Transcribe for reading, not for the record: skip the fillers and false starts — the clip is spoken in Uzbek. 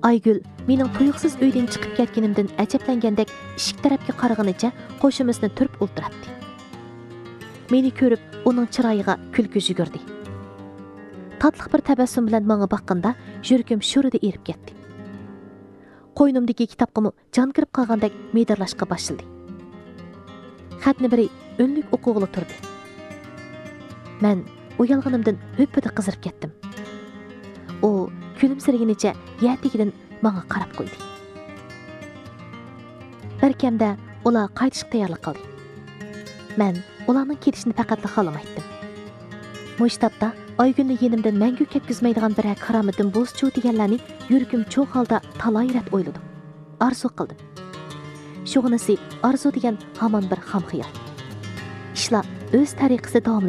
Aygül mening tuyuqsiz uydan chiqib ketganimdan ajablangandek eshik tarafga qaraganicha qo'shimizni turib o'ltiradi. Meni ko'rib, uning chiroyiga kulgi yugurdi. Tatliq bir tabassum bilan menga baqqanda, yuragim sho'rida erib ketdi. Qo'ynimdagi kitobga jon kirib qolgandek medirlashga boshladi. Xatni biri o'nlik o'qig'ili turdi. Men uyalganimdan höppida qizirib ketdim. U kulimsiragunicha yatigidan menga qarab qo'ydi. Bir kamda ular qaytishga tayyorlik qildi. Men ularning ketishini faqatla xolamaydim. Mushtabda Aygülni yenimdan mangu ketkizmaydigan bir karomatim bo'lsa deganlarni yuragim cho'q holda talay-rat o'yladim. Arzu qildim. Shug'unisi arzu degan hamon bir xom xiyol. Ishlar o'z tariqasida davom